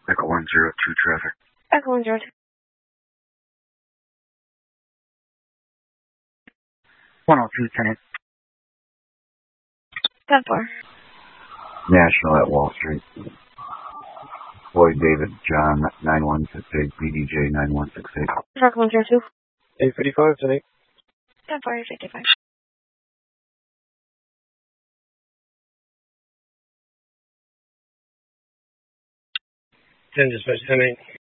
Echo 102 traffic. Echo 102. 102, 10-8. 10-4. National at Wall Street. Floyd David John 9168, BDJ 9168. Truck 102. 855, 10-8. 10-4, 855. 10 dispatch, 10-8.